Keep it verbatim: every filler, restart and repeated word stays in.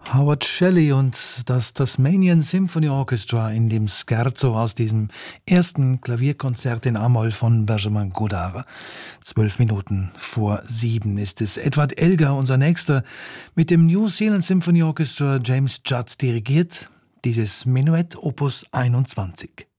Howard Shelley und das Tasmanian Symphony Orchestra in dem Scherzo aus diesem ersten Klavierkonzert in A-Moll von Benjamin Godard. Zwölf Minuten vor sieben ist es. Edward Elgar, unser Nächster, mit dem New Zealand Symphony Orchestra James Judd dirigiert dieses Menuett Opus einundzwanzig.